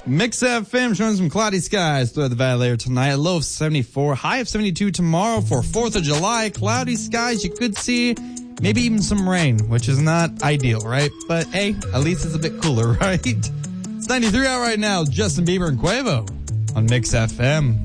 Mix FM showing some cloudy skies throughout the valley later tonight. A low of 74, high of 72 tomorrow for 4th of July. Cloudy skies, you could see maybe even some rain, which is not ideal, right? But hey, at least it's a bit cooler, right? It's 93 out right now. Justin Bieber and Quavo on Mix FM.